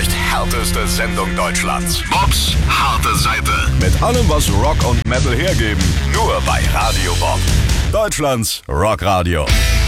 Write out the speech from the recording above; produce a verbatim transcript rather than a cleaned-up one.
furcht härteste Sendung Deutschlands. Bobs harte Seite. Mit allem, was Rock und Metal hergeben. Nur bei Radio Bob. Deutschlands Rockradio.